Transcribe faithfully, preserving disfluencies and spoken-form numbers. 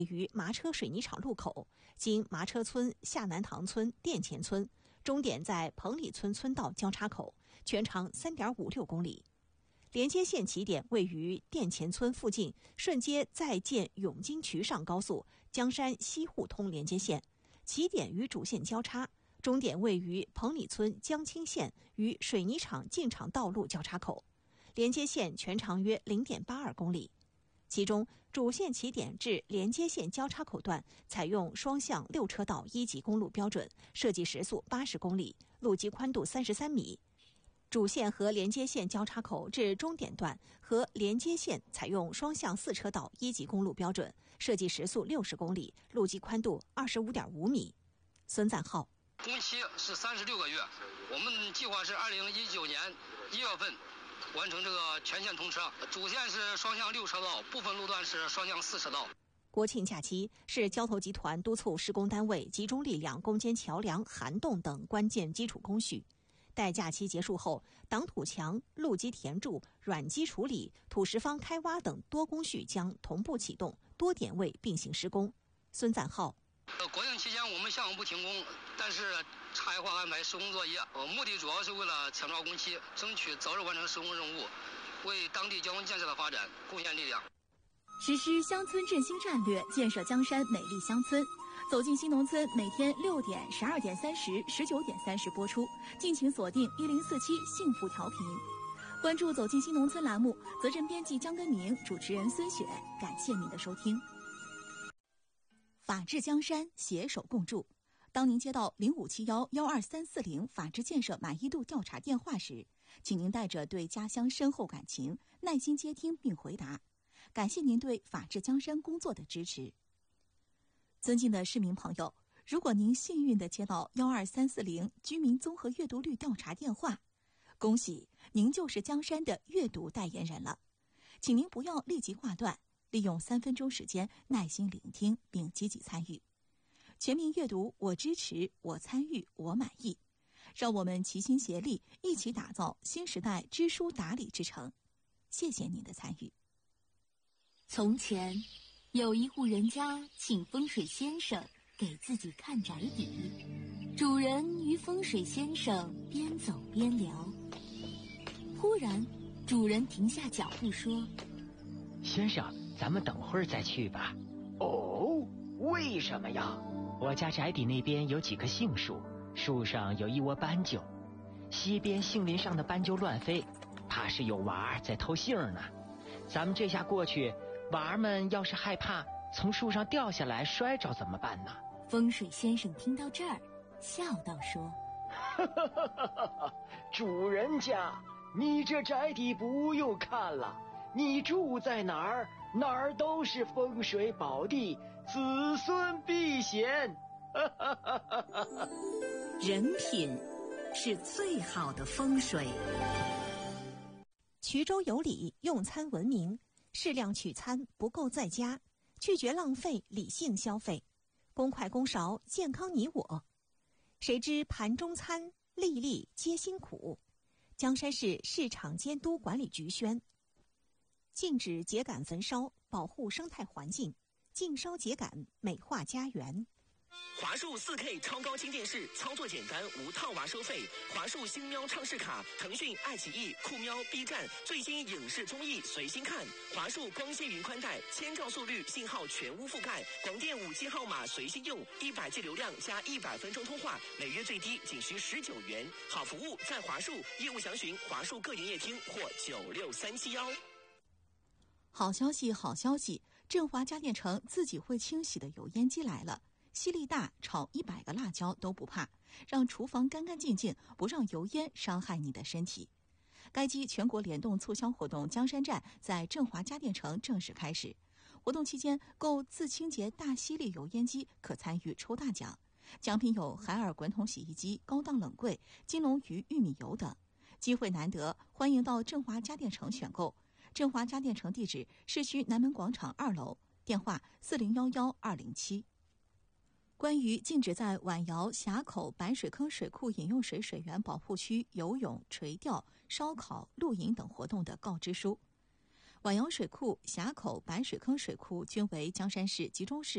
于麻车水泥厂路口，经麻车村、下南塘村、店前村，终点在彭里村村道交叉口，全长 三点五六公里。连接线起点位于店前村附近，顺接在建永金渠上高速江山西互通连接线，起点与主线交叉，终点位于彭里村江青线与水泥厂进场道路交叉口，连接线全长约 零点八二公里。其中，主线起点至连接线交叉口段采用双向六车道一级公路标准，设计时速八十公里，路基宽度三十三米。主线和连接线交叉口至终点段和连接线采用双向四车道一级公路标准，设计时速六十公里，路基宽度二十五点五米。孙赞浩： 工期是三十六个月，我们计划是二零一九年一月份完成这个全线通车。主线是双向六车道，部分路段是双向四车道。 国庆假期是交投集团督促施工单位集中力量攻坚桥梁、涵洞等关键基础工序。待假期结束后，挡土墙、路基填筑、软基处理、土石方开挖等多工序将同步启动，多点位并行施工。孙赞浩： 呃，国庆期间我们项目不停工，但是差异化安排施工作业，呃，目的主要是为了抢抓工期，争取早日完成施工任务，为当地交通建设的发展贡献力量。 实施乡村振兴战略，建设江山美丽乡村。走进新农村，每天六点、十二点三十、十九点三十播出，敬请锁定一零四七幸福调频。关注走进新农村栏目，责任编辑江根明，主持人孙雪，感谢您的收听。法治江山，携手共筑。当您接到零五七幺幺二三四零法治建设满意度调查电话时，请您带着对家乡深厚感情，耐心接听并回答。感谢您对法治江山工作的支持。尊敬的市民朋友，如果您幸运地接到幺二三四零居民综合阅读率调查电话，恭喜您就是江山的阅读代言人了。请您不要立即挂断，利用三分钟时间耐心聆听并积极参与。全民阅读，我支持，我参与，我满意。让我们齐心协力，一起打造新时代知书达理之城。谢谢您的参与。 从前有一户人家请风水先生给自己看宅邸，主人与风水先生边走边聊，忽然主人停下脚步说： 先生，咱们等会儿再去吧。哦，为什么呀？我家宅邸那边有几棵杏树，树上有一窝斑鸠，西边杏林上的斑鸠乱飞，怕是有娃在偷杏呢。咱们这下过去，娃们要是害怕从树上掉下来摔着怎么办呢？ 风水先生听到这儿笑道说： 主人家，你这宅邸不用看了，你住在哪儿哪儿都是风水宝地，子孙必贤。 人品是最好的风水。 衢州有礼，用餐文明，适量取餐，不够在家，拒绝浪费，理性消费，公筷公勺，健康你我。谁知盘中餐，粒粒皆辛苦。江山市市场监督管理局宣：禁止秸秆焚烧，保护生态环境，禁烧秸秆，美化家园。 华数 四K 超高清电视，操作简单，无套娃收费。华数星喵畅视卡，腾讯、爱奇艺、酷喵、B 站最新影视综艺随心看。华数光纤云宽带，千兆速率，信号全屋覆盖，广电五 G 号码随心用，一百 G 流量加一百分钟通话，每月最低仅需十九元。好服务在华数，业务详询华数各营业厅或九六三七幺。 好消息，好消息！振华家电城自己会清洗的油烟机来了。吸力大，炒一百个辣椒都不怕，让厨房干干净净，不让油烟伤害你的身体。该机全国联动促销活动江山站在振华家电城正式开始。活动期间，购自清洁大吸力油烟机可参与抽大奖，奖品有海尔滚筒洗衣机、高档冷柜、金龙鱼玉米油等。机会难得，欢迎到振华家电城选购。振华家电城地址：市区南门广场二楼，电话四零幺幺二零七。关于禁止在碗窑、峡口、白水坑水库饮用水水源保护区游泳、垂钓、烧烤、露营等活动的告知书。碗窑水库、峡口、白水坑水库均为江山市集中市